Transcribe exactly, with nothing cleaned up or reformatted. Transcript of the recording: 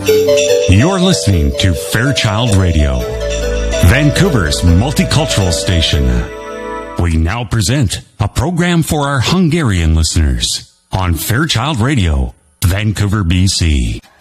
You're listening to Fairchild Radio, Vancouver's multicultural station. We now present a program for our Hungarian listeners on Fairchild Radio, Vancouver, B C.